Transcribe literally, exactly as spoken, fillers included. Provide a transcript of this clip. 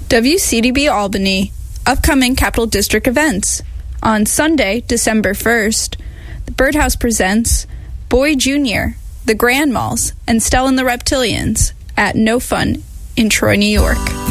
W C D B Albany, upcoming Capital District events. On Sunday, December first, the Birdhouse presents Boy Junior, The Grand Malls, and Stella and the Reptilians at No Fun in Troy, New York.